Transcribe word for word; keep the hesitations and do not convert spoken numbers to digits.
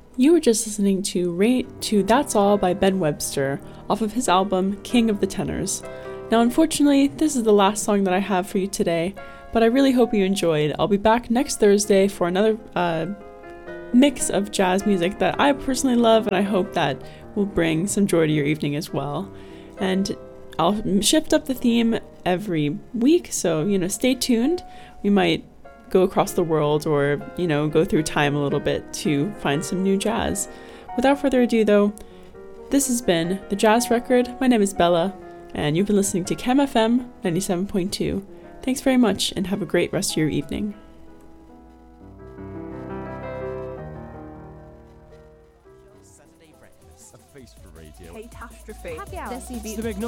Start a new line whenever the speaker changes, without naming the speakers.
You were just listening to Rate to That's All by Ben Webster off of his album King of the Tenors. Now, unfortunately, this is the last song that I have for you today, but I really hope you enjoyed. I'll be back next Thursday for another uh, mix of jazz music that I personally love, and I hope that will bring some joy to your evening as well. And I'll shift up the theme every week, so, you know, stay tuned. We might go across the world or, you know, go through time a little bit to find some new jazz. Without further ado, though, this has been The Jazz Record. My name is Bella, and you've been listening to Chem F M ninety-seven point two. Thanks very much, and have a great rest of your evening.
Saturday breakfast. A face for radio.
Catastrophe.
Happy hour.
Desi beats.
The big